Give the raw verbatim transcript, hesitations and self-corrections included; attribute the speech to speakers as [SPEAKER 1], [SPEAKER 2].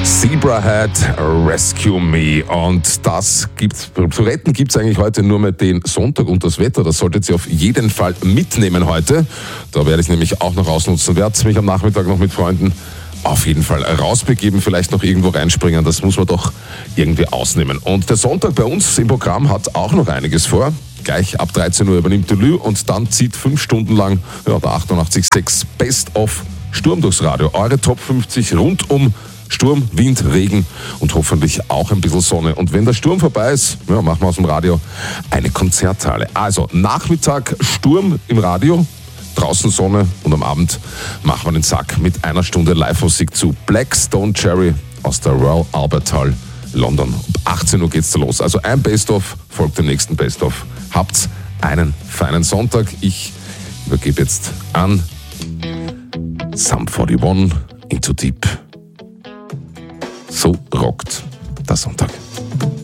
[SPEAKER 1] Zebrahead, Rescue Me. Und das gibt's, zu retten gibt es eigentlich heute nur mehr den Sonntag und das Wetter. Das solltet ihr auf jeden Fall mitnehmen heute. Da werde ich nämlich auch noch ausnutzen. Werde mich am Nachmittag noch mit Freunden auf jeden Fall rausbegeben, vielleicht noch irgendwo reinspringen. Das muss man doch irgendwie ausnehmen. Und der Sonntag bei uns im Programm hat auch noch einiges vor. Gleich ab dreizehn Uhr übernimmt Delü und dann zieht fünf Stunden lang ja, der achtundachtzig Komma sechs Best of Sturm durchs Radio. Eure Top fünfzig rund um Sturm, Wind, Regen und hoffentlich auch ein bisschen Sonne. Und wenn der Sturm vorbei ist, ja, machen wir aus dem Radio eine Konzerthalle. Also Nachmittag Sturm im Radio, draußen Sonne und am Abend machen wir den Sack mit einer Stunde Live-Musik zu Black Stone Cherry aus der Royal Albert Hall, London. Ab achtzehn Uhr geht's da los. Also ein Best-of folgt dem nächsten Best-of. Habt einen feinen Sonntag. Ich übergebe jetzt an Sum einundvierzig Into Deep. So rockt der Sonntag.